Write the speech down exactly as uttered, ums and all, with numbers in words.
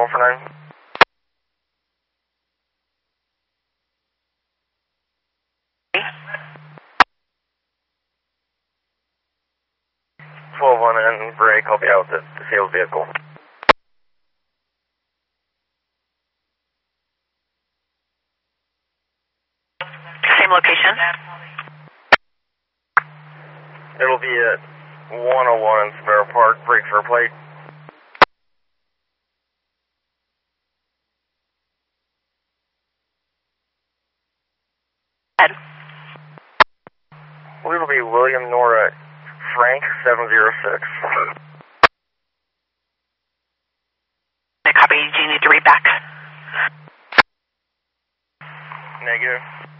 one four nine. twelve one and break, I'll be out with the, the sales vehicle. Same location? It'll be at one oh one Sparrow Park, break for a plate. Ed. I believe it'll be William Nora Frank seven zero six. I copy. Do you need to read back? Negative.